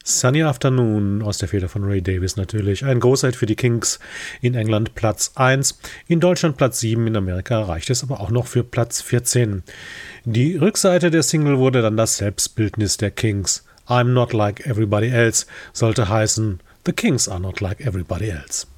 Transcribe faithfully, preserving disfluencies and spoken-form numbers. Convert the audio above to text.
Sunny Afternoon aus der Feder von Ray Davies natürlich. Ein Großhit für die Kinks. In England Platz eins, in Deutschland Platz sieben, in Amerika reicht es aber auch noch für Platz vierzehn. Die Rückseite der Single wurde dann das Selbstbildnis der Kinks. I'm not like everybody else sollte heißen The Kinks are not like everybody else.